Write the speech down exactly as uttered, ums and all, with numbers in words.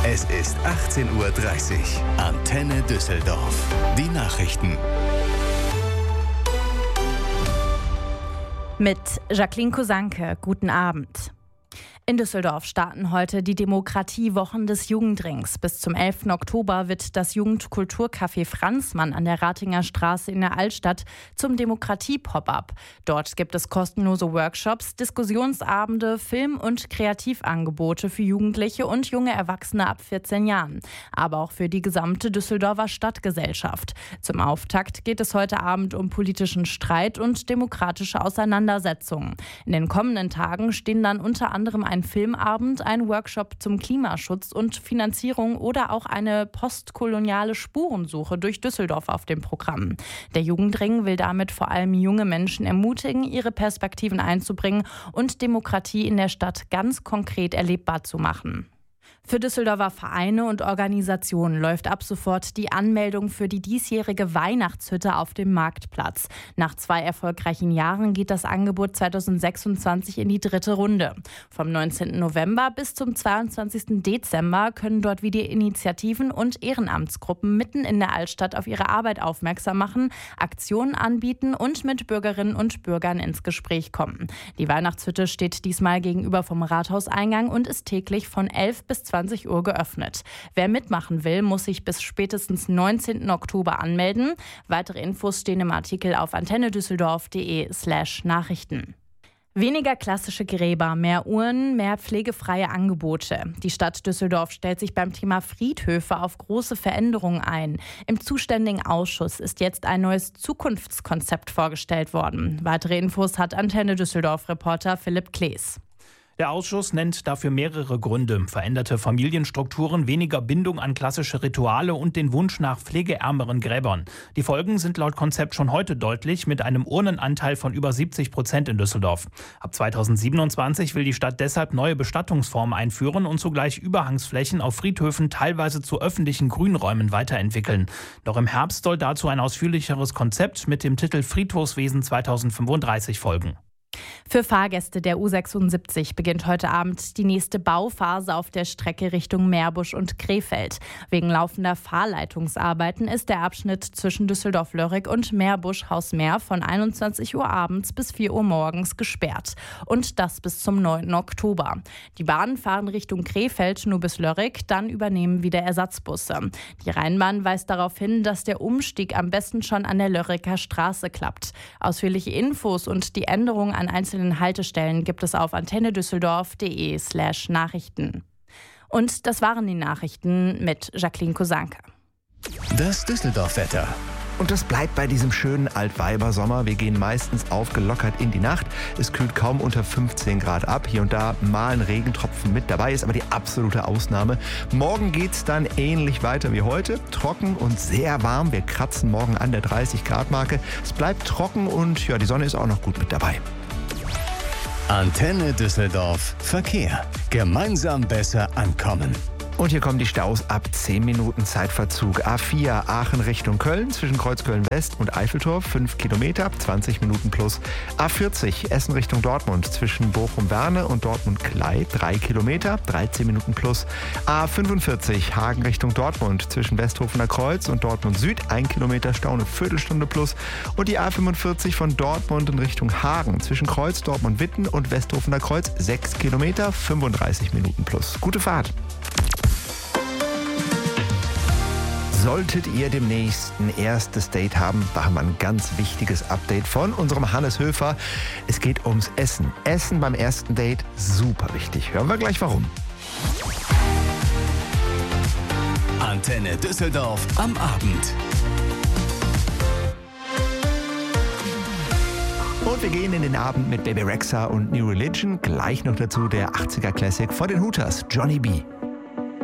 Es ist achtzehn Uhr dreißig. Antenne Düsseldorf. Die Nachrichten. Mit Jacqueline Kosanke. Guten Abend. In Düsseldorf starten heute die Demokratiewochen des Jugendrings. Bis zum elften Oktober wird das Jugendkulturcafé Franzmann an der Ratinger Straße in der Altstadt zum Demokratie-Pop-Up. Dort gibt es kostenlose Workshops, Diskussionsabende, Film- und Kreativangebote für Jugendliche und junge Erwachsene ab vierzehn Jahren. Aber auch für die gesamte Düsseldorfer Stadtgesellschaft. Zum Auftakt geht es heute Abend um politischen Streit und demokratische Auseinandersetzungen. In den kommenden Tagen stehen dann unter anderem ein Filmabend, ein Workshop zum Klimaschutz und Finanzierung oder auch eine postkoloniale Spurensuche durch Düsseldorf auf dem Programm. Der Jugendring will damit vor allem junge Menschen ermutigen, ihre Perspektiven einzubringen und Demokratie in der Stadt ganz konkret erlebbar zu machen. Für Düsseldorfer Vereine und Organisationen läuft ab sofort die Anmeldung für die diesjährige Weihnachtshütte auf dem Marktplatz. Nach zwei erfolgreichen Jahren geht das Angebot zweitausendsechsundzwanzig in die dritte Runde. Vom neunzehnten November bis zum zweiundzwanzigsten Dezember können dort wieder Initiativen und Ehrenamtsgruppen mitten in der Altstadt auf ihre Arbeit aufmerksam machen, Aktionen anbieten und mit Bürgerinnen und Bürgern ins Gespräch kommen. Die Weihnachtshütte steht diesmal gegenüber vom Rathauseingang und ist täglich von elf bis zwanzig Uhr geöffnet. Wer mitmachen will, muss sich bis spätestens neunzehnten Oktober anmelden. Weitere Infos stehen im Artikel auf antennedüsseldorf.de slash Nachrichten. Weniger klassische Gräber, mehr Urnen, mehr pflegefreie Angebote. Die Stadt Düsseldorf stellt sich beim Thema Friedhöfe auf große Veränderungen ein. Im zuständigen Ausschuss ist jetzt ein neues Zukunftskonzept vorgestellt worden. Weitere Infos hat Antenne Düsseldorf-Reporter Philipp Klees. Der Ausschuss nennt dafür mehrere Gründe: veränderte Familienstrukturen, weniger Bindung an klassische Rituale und den Wunsch nach pflegeärmeren Gräbern. Die Folgen sind laut Konzept schon heute deutlich, mit einem Urnenanteil von über siebzig Prozent in Düsseldorf. Ab zweitausendsiebenundzwanzig will die Stadt deshalb neue Bestattungsformen einführen und zugleich Überhangsflächen auf Friedhöfen teilweise zu öffentlichen Grünräumen weiterentwickeln. Noch im Herbst soll dazu ein ausführlicheres Konzept mit dem Titel Friedhofswesen zweitausendfünfunddreißig folgen. Für Fahrgäste der U sechsundsiebzig beginnt heute Abend die nächste Bauphase auf der Strecke Richtung Meerbusch und Krefeld. Wegen laufender Fahrleitungsarbeiten ist der Abschnitt zwischen Düsseldorf-Lörrick und Meerbusch-Hausmeer von einundzwanzig Uhr abends bis vier Uhr morgens gesperrt. Und das bis zum neunten Oktober. Die Bahnen fahren Richtung Krefeld nur bis Lörrick, dann übernehmen wieder Ersatzbusse. Die Rheinbahn weist darauf hin, dass der Umstieg am besten schon an der Lörricker Straße klappt. Ausführliche Infos und die Änderungen an einzelnen Haltestellen gibt es auf antennedüsseldorf.de slash Nachrichten. Und das waren die Nachrichten mit Jacqueline Kosanke. Das Düsseldorf-Wetter. Und das bleibt bei diesem schönen Altweibersommer. Wir gehen meistens aufgelockert in die Nacht. Es kühlt kaum unter fünfzehn Grad ab. Hier und da mal ein Regentropfen mit dabei, ist aber die absolute Ausnahme. Morgen geht's dann ähnlich weiter wie heute. Trocken und sehr warm. Wir kratzen morgen an der dreißig Grad Marke. Es bleibt trocken und ja, die Sonne ist auch noch gut mit dabei. Antenne Düsseldorf Verkehr. Gemeinsam besser ankommen. Und hier kommen die Staus ab zehn Minuten Zeitverzug. A vier Aachen Richtung Köln zwischen Kreuzköln West und Eiffeltor fünf Kilometer, zwanzig Minuten plus. A vierzig Essen Richtung Dortmund zwischen Bochum-Werne und Dortmund-Klei drei Kilometer, dreizehn Minuten plus. A fünfundvierzig Hagen Richtung Dortmund zwischen Westhofener Kreuz und Dortmund Süd ein Kilometer Stau, eine Viertelstunde plus. Und die A fünfundvierzig von Dortmund in Richtung Hagen zwischen Kreuz, Dortmund-Witten und Westhofener Kreuz sechs Kilometer, fünfunddreißig Minuten plus. Gute Fahrt! Solltet ihr demnächst ein erstes Date haben, da haben wir ein ganz wichtiges Update von unserem Hannes Höfer. Es geht ums Essen. Essen beim ersten Date, super wichtig. Hören wir gleich warum. Antenne Düsseldorf am Abend. Und wir gehen in den Abend mit Baby Rexha und New Religion. Gleich noch dazu der achtziger Classic von den Hooters, Johnny B.